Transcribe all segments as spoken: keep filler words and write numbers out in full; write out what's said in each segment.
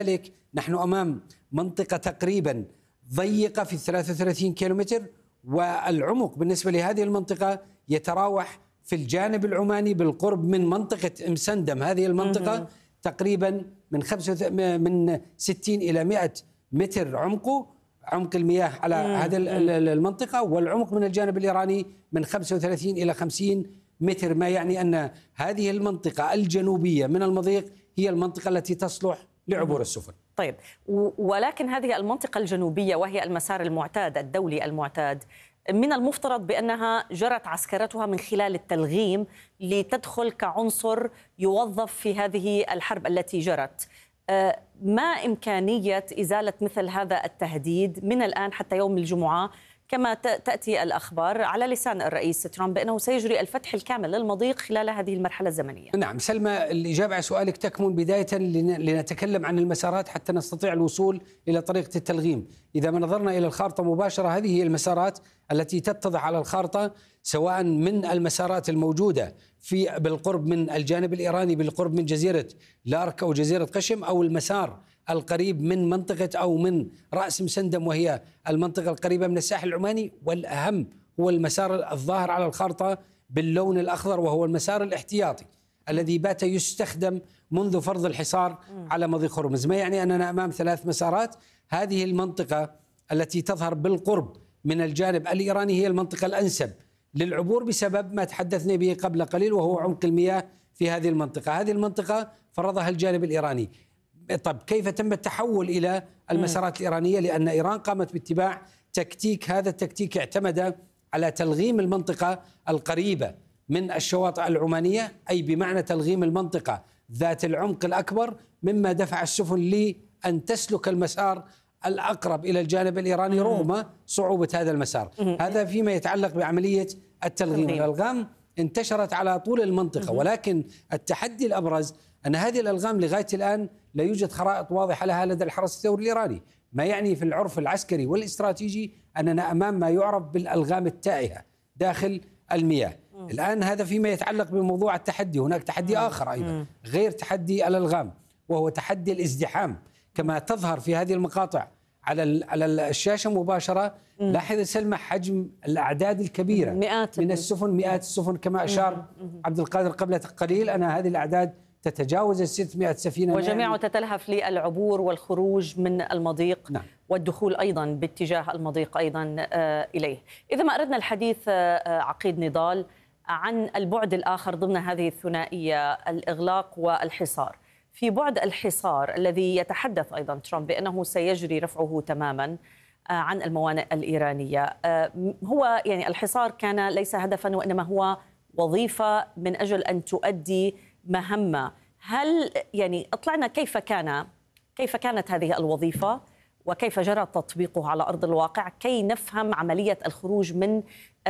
لذلك نحن أمام منطقة تقريبا ضيقة في ثلاثة وثلاثين كيلومتر، والعمق بالنسبة لهذه المنطقة يتراوح في الجانب العماني بالقرب من منطقة مسندم. هذه المنطقة تقريبا من خمسة من ستين إلى مئة متر عمقه، عمق المياه على هذه المنطقة، والعمق من الجانب الإيراني من خمسة وثلاثين إلى خمسين متر، ما يعني أن هذه المنطقة الجنوبية من المضيق هي المنطقة التي تصلح لعبور السفن. طيب، ولكن هذه المنطقة الجنوبية وهي المسار المعتاد الدولي المعتاد، من المفترض بأنها جرت عسكرتها من خلال التلغيم لتدخل كعنصر يوظف في هذه الحرب التي جرت. ما إمكانية إزالة مثل هذا التهديد من الآن حتى يوم الجمعة، كما تأتي الأخبار على لسان الرئيس ترامب بأنه سيجري الفتح الكامل للمضيق خلال هذه المرحلة الزمنية؟ نعم سلمى، الإجابة على سؤالك تكمن بداية لنتكلم عن المسارات حتى نستطيع الوصول إلى طريقة التلغيم. إذا ما نظرنا إلى الخارطة مباشرة، هذه هي المسارات التي تتضح على الخارطة، سواء من المسارات الموجودة في بالقرب من الجانب الإيراني بالقرب من جزيرة لارك أو جزيرة قشم، أو المسار القريب من منطقة أو من رأس مسندم وهي المنطقة القريبة من الساحل العماني. والأهم هو المسار الظاهر على الخارطة باللون الأخضر، وهو المسار الاحتياطي الذي بات يستخدم منذ فرض الحصار على مضيق هرمز. ما يعني أننا أمام ثلاث مسارات. هذه المنطقة التي تظهر بالقرب من الجانب الإيراني هي المنطقة الأنسب للعبور بسبب ما تحدثنا به قبل قليل، وهو عمق المياه في هذه المنطقة. هذه المنطقة فرضها الجانب الإيراني. طب كيف تم التحول إلى المسارات الإيرانية؟ لأن إيران قامت باتباع تكتيك، هذا التكتيك اعتمد على تلغيم المنطقة القريبة من الشواطئ العمانية، أي بمعنى تلغيم المنطقة ذات العمق الأكبر، مما دفع السفن لأن تسلك المسار الأقرب إلى الجانب الإيراني رغم صعوبة هذا المسار. هذا فيما يتعلق بعملية التلغيم. الألغام انتشرت على طول المنطقة، ولكن التحدي الأبرز أن هذه الألغام لغاية الآن لا يوجد خرائط واضحة لها لدى الحرس الثوري الإيراني، ما يعني في العرف العسكري والاستراتيجي أننا أمام ما يعرف بالألغام التائهة داخل المياه. الآن هذا فيما يتعلق بموضوع التحدي. هناك تحدي آخر أيضا غير تحدي الألغام، وهو تحدي الازدحام كما تظهر في هذه المقاطع على على الشاشة مباشرة. لاحظ سلمى حجم الأعداد الكبيرة مئات من السفن، مئات السفن كما أشار عبد القادر قبل قليل، أن هذه الأعداد تتجاوز ستمئة سفينة، وجميعها تتلهف للعبور والخروج من المضيق. نعم. والدخول أيضا باتجاه المضيق أيضا إليه. إذا ما أردنا الحديث عقيد نضال عن البعد الآخر ضمن هذه الثنائية، الإغلاق والحصار، في بعد الحصار الذي يتحدث أيضا ترامب بأنه سيجري رفعه تماما عن الموانئ الإيرانية، هو يعني الحصار كان ليس هدفا وإنما هو وظيفة من أجل أن تؤدي مهمة. هل يعني أطلعنا كيف كان كيف كانت هذه الوظيفة وكيف جرى تطبيقه على أرض الواقع كي نفهم عملية الخروج من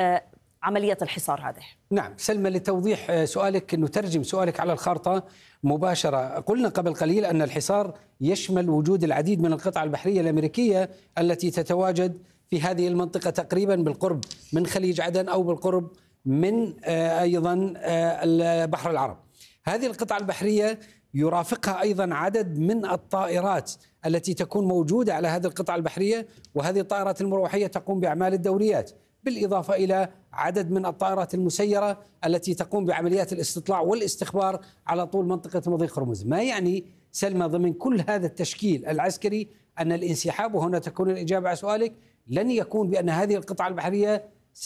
عملية الحصار هذه؟ نعم سلمى، لتوضيح سؤالك، نترجم سؤالك على الخارطة مباشرة. قلنا قبل قليل أن الحصار يشمل وجود العديد من القطع البحرية الأمريكية التي تتواجد في هذه المنطقة تقريبا بالقرب من خليج عدن أو بالقرب من أيضا بحر العرب. هذه القطع البحرية يرافقها أيضا عدد من الطائرات التي تكون موجودة على هذه القطع البحرية، وهذه الطائرات المروحية تقوم بأعمال الدوريات، بالإضافة إلى عدد من الطائرات المسيرة التي تقوم بعمليات الاستطلاع والاستخبار على طول منطقة مضيق هرمز. ما يعني سلمى ضمن كل هذا التشكيل العسكري أن الانسحاب، وهنا تكون الإجابة على سؤالك، لن يكون بأن هذه القطع البحرية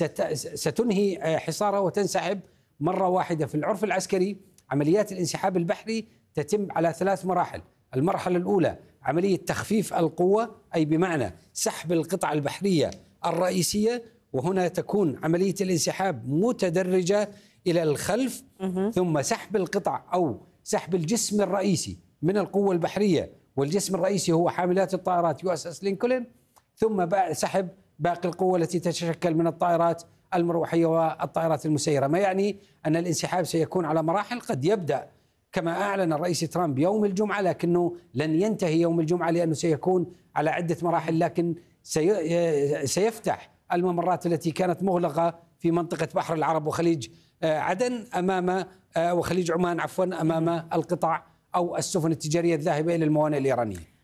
ستنهي حصارها وتنسحب مرة واحدة. في العرف العسكري عمليات الانسحاب البحري تتم على ثلاث مراحل. المرحلة الأولى عملية تخفيف القوة، أي بمعنى سحب القطع البحرية الرئيسية، وهنا تكون عملية الانسحاب متدرجة إلى الخلف، ثم سحب القطع أو سحب الجسم الرئيسي من القوة البحرية، والجسم الرئيسي هو حاملات الطائرات يو اس اس لينكولن، ثم سحب باقي القوة التي تتشكل من الطائرات المروحية والطائرات المسيرة. ما يعني أن الانسحاب سيكون على مراحل، قد يبدأ كما أعلن الرئيس ترامب يوم الجمعة، لكنه لن ينتهي يوم الجمعة لأنه سيكون على عدة مراحل، لكن سيفتح الممرات التي كانت مغلقة في منطقة بحر العرب وخليج عدن أمام وخليج عمان عفوا أمام القطع أو السفن التجارية الذاهبة إلى الموانئ الإيرانية.